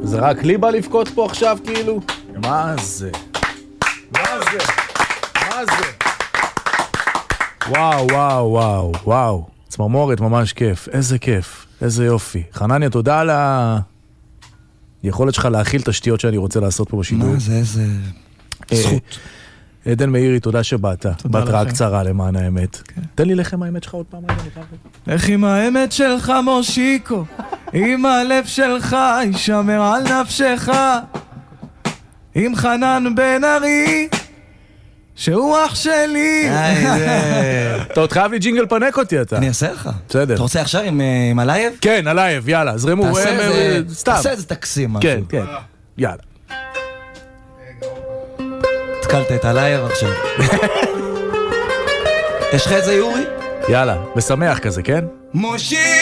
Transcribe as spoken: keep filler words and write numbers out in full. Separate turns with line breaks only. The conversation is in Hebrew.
זה רק לי בא לבכות פה עכשיו כאילו? מה זה? מה זה? מה זה? וואו, וואו, וואו, וואו. צמרמורת, ממש כיף. איזה כיף. איזה יופי. חנניה, תודה על היכולת שלך להכיל את השטויות שאני רוצה לעשות פה בשידור.
מה זה, איזה זכות.
עדן מאירי, תודה שבאת. בהתראה קצרה למען האמת. תן לי לכם האמת שלך עוד פעם.
איך עם האמת שלך מושיקו, עם הלב שלך ישמר על נפשך, עם חנן בן ארי שהוא אח שלי.
אתה עוד חייב לי ג'ינגל פנק אותי אתה.
אני אעשה לך.
בסדר.
אתה רוצה עכשיו עם הלייב?
כן, הלייב, יאללה, זרמו.
תעשה איזה תקסים משהו.
כן, כן, יאללה.
התקלת את הלייב עכשיו. יש לך את זה יורי?
יאללה, בשמח כזה, כן?
מושי